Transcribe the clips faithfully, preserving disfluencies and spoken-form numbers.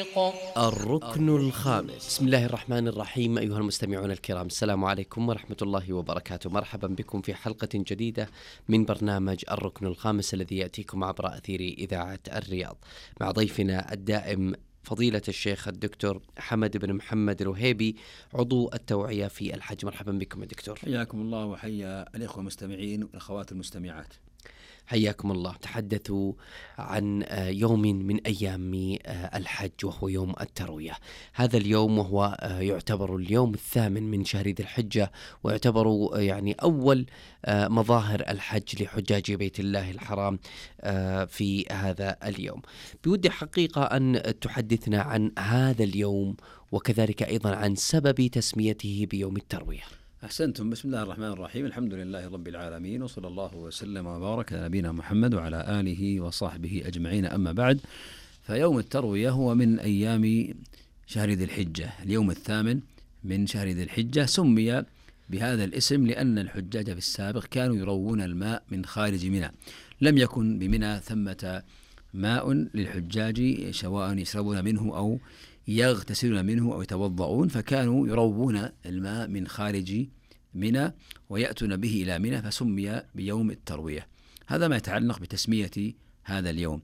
الطريق. الركن الخامس. بسم الله الرحمن الرحيم. أيها المستمعون الكرام، السلام عليكم ورحمة الله وبركاته. مرحبا بكم في حلقة جديدة من برنامج الركن الخامس الذي يأتيكم عبر أثير إذاعة الرياض، مع ضيفنا الدائم فضيلة الشيخ الدكتور حمد بن محمد الوهيبي، عضو التوعية في الحج. مرحبا بكم يا دكتور. حياكم الله وحيا الإخوة المستمعين والأخوات المستمعات. حياكم الله. تحدثوا عن يوم من أيام الحج وهو يوم التروية. هذا اليوم وهو يعتبر اليوم الثامن من شهر ذي الحجة، ويعتبر يعني أول مظاهر الحج لحجاج بيت الله الحرام في هذا اليوم. بودي حقيقة أن تحدثنا عن هذا اليوم، وكذلك أيضا عن سبب تسميته بيوم التروية. أحسنتم. بسم الله الرحمن الرحيم. الحمد لله رب العالمين، وصلى الله وسلم وبارك على نبينا محمد وعلى آله وصحبه أجمعين. أما بعد، فيوم التروية هو من أيام شهر ذي الحجة، اليوم الثامن من شهر ذي الحجة. سمي بهذا الاسم لأن الحجاج في السابق كانوا يروون الماء من خارج منى، لم يكن بمنى ثمة ماء للحجاج سواء يشربون منه أو يغتسلون منه أو يتوضؤون، فكانوا يروون الماء من خارج منى ويأتون به إلى منى، فسمي بيوم التروية. هذا ما يتعلق بتسمية هذا اليوم.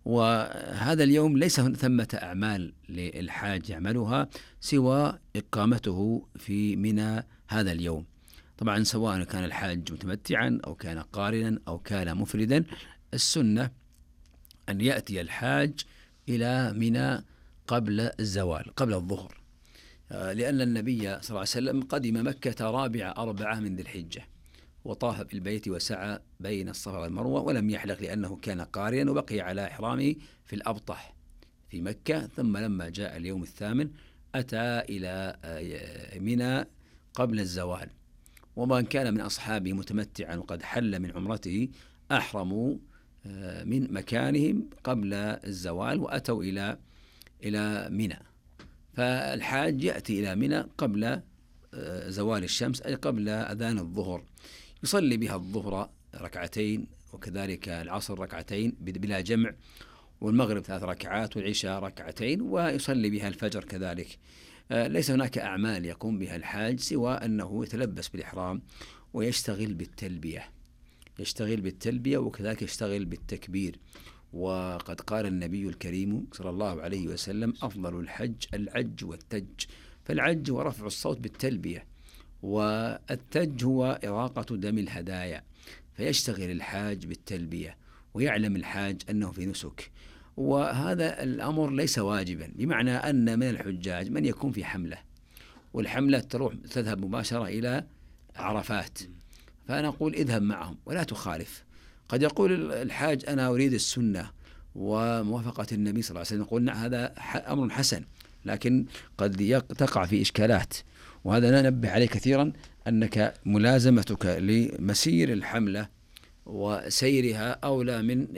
وهذا اليوم ليس ثمة أعمال للحاج يعملها سوى إقامته في منى هذا اليوم. طبعا سواء كان الحاج متمتعا أو كان قارنا أو كان مفردا، السنة أن يأتي الحاج إلى منى قبل الزوال، قبل الظهر، لأن النبي صلى الله عليه وسلم قدم مكة رابع أربعة من ذي الحجة، وطاف بالبيت وسعى بين الصفا والمروة، ولم يحلق لأنه كان قارئا، وبقي على إحرامه في الأبطح في مكة. ثم لما جاء اليوم الثامن أتى إلى منى قبل الزوال. ومن كان من أصحابه متمتعا وقد حل من عمرته أحرموا من مكانهم قبل الزوال وأتوا إلى إلى منى. فالحاج يأتي إلى منى قبل زوال الشمس، أي قبل أذان الظهر، يصلي بها الظهر ركعتين، وكذلك العصر ركعتين بلا جمع، والمغرب ثلاث ركعات، والعشاء ركعتين، ويصلي بها الفجر كذلك. ليس هناك أعمال يقوم بها الحاج سوى أنه يتلبس بالإحرام ويشتغل بالتلبية يشتغل بالتلبية وكذلك يشتغل بالتكبير. وقد قال النبي الكريم صلى الله عليه وسلم: أفضل الحج العج والتج. فالعج هو رفع الصوت بالتلبية، والتج هو إراقة دم الهدايا. فيشتغل الحاج بالتلبية، ويعلم الحاج أنه في نسك. وهذا الأمر ليس واجبا، بمعنى أن من الحجاج من يكون في حملة، والحملة تروح تذهب مباشرة إلى عرفات، فنقول اذهب معهم ولا تخالف. قد يقول الحاج: أنا أريد السنة وموافقة النبي صلى الله عليه وسلم، نقول نعم، هذا أمر حسن، لكن قد تقع في إشكالات. وهذا ننبه عليه كثيرا، أنك ملازمتك لمسير الحملة وسيرها أولى من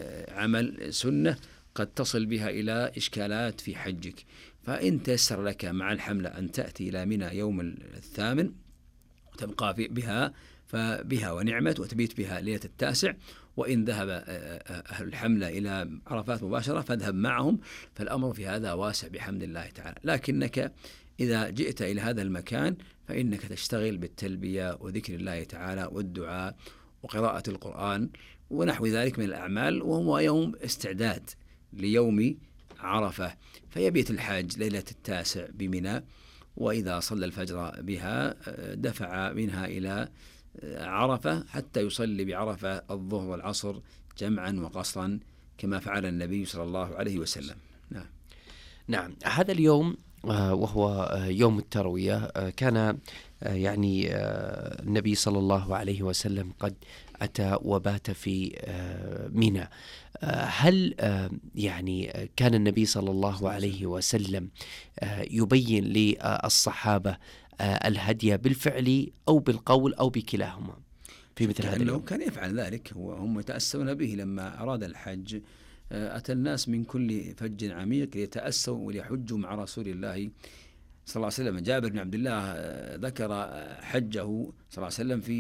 عمل سنة قد تصل بها إلى إشكالات في حجك. فإن تيسر لك مع الحملة أن تأتي إلى منى يوم الثامن وتبقى بها فبها ونعمت، وتبيت بها ليلة التاسع. وإن ذهب أهل الحملة إلى عرفات مباشرة فاذهب معهم، فالأمر في هذا واسع بحمد الله تعالى. لكنك إذا جئت إلى هذا المكان فإنك تشتغل بالتلبية وذكر الله تعالى والدعاء وقراءة القرآن ونحو ذلك من الأعمال، وهو يوم استعداد ليوم عرفة. فيبيت الحاج ليلة التاسع بمنى، وإذا صلى الفجر بها دفع منها إلى عرفة حتى يصلي بعرفة الظهر والعصر جمعا وقصرا، كما فعل النبي صلى الله عليه وسلم. نعم. نعم. هذا اليوم وهو يوم التروية كان يعني النبي صلى الله عليه وسلم قد أتى وبات في منى. هل يعني كان النبي صلى الله عليه وسلم يبين للصحابة الهدي بالفعل أو بالقول أو بكلاهما في مثل هذا اليوم؟ كان يفعل ذلك، وهم يتأسون به. لما أراد الحج أتى الناس من كل فج عميق ليتأسوا وليحجوا مع رسول الله صلى الله عليه وسلم. جابر بن عبد الله ذكر حجه صلى الله عليه وسلم في